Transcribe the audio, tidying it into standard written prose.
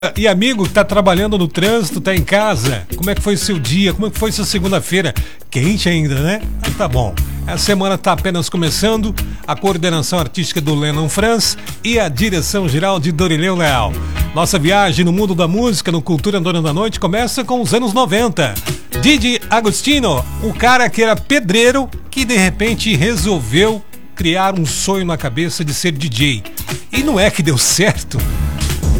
E amigo que tá trabalhando no trânsito, tá em casa, como é que foi seu dia? Como é que foi sua segunda-feira? Quente ainda, né? Mas tá bom. A semana tá apenas começando, a coordenação artística do Lennon Franz e a direção geral de Dorileu Leal. Nossa viagem no mundo da música, no Cultura Dona da Noite, começa com os anos 90. Didi Agostino, o cara que era pedreiro, que de repente resolveu criar um sonho na cabeça de ser DJ. E não é que deu certo.